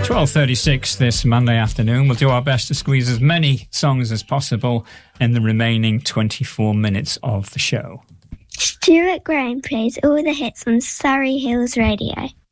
12:36 this Monday afternoon. We'll do our best to squeeze as many songs as possible in the remaining 24 minutes of the show. Stuart Graham plays all the hits on Surrey Hills Radio.